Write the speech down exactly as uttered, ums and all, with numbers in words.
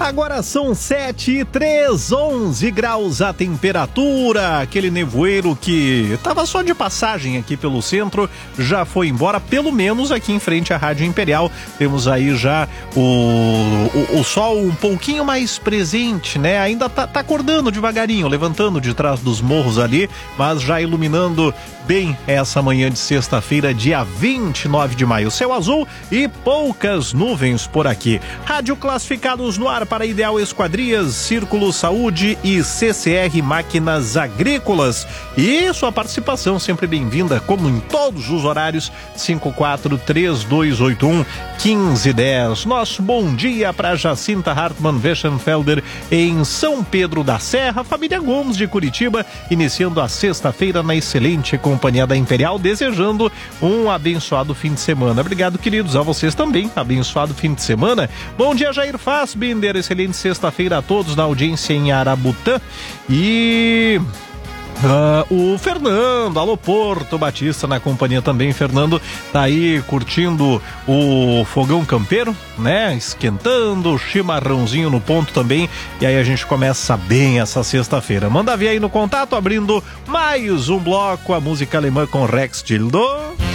Agora são sete e três, onze graus a temperatura. Aquele nevoeiro que estava só de passagem aqui pelo centro já foi embora, pelo menos aqui em frente à Rádio Imperial. Temos aí já o, o, o sol um pouquinho mais presente, né? Ainda tá, tá acordando devagarinho, levantando de trás dos morros ali, mas já iluminando bem essa manhã de sexta-feira, dia vinte e nove de maio. Céu azul e poucas nuvens por aqui. Rádio Classificados no ar para Ideal Esquadrias, Círculo Saúde e C C R Máquinas Agrícolas. E sua participação sempre bem-vinda, como em todos os horários, cinco quatro três dois oito um, um cinco um zero. Nosso bom dia para Jacinta Hartmann Weschenfelder em São Pedro da Serra, família Gomes de Curitiba, iniciando a sexta-feira na excelente companhia da Imperial, desejando um abençoado fim de semana. Obrigado, queridos, a vocês também, abençoado fim de semana. Bom dia, Jair Fassbinder, excelente sexta-feira a todos na audiência em Arabutã. E... Uh, o Fernando, alô Porto Batista na companhia também. Fernando tá aí curtindo o fogão campeiro, né? Esquentando, chimarrãozinho no ponto também. E aí a gente começa bem essa sexta-feira. Manda ver aí no contato, abrindo mais um bloco, a música alemã com Rex Tildo.